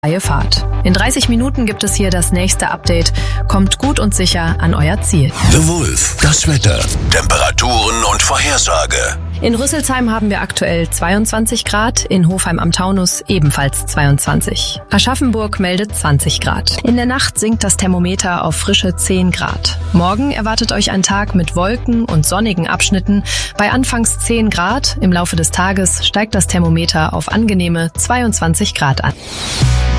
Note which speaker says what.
Speaker 1: freie Fahrt. In 30 Minuten gibt es hier das nächste Update. Kommt gut und sicher an euer Ziel.
Speaker 2: The Wolf, das Wetter, Temperaturen und Vorhersage.
Speaker 1: In Rüsselsheim haben wir aktuell 22 Grad, in Hofheim am Taunus ebenfalls 22. Aschaffenburg meldet 20 Grad. In der Nacht sinkt das Thermometer auf frische 10 Grad. Morgen erwartet euch ein Tag mit Wolken und sonnigen Abschnitten. Bei anfangs 10 Grad, im Laufe des Tages steigt das Thermometer auf angenehme 22 Grad an.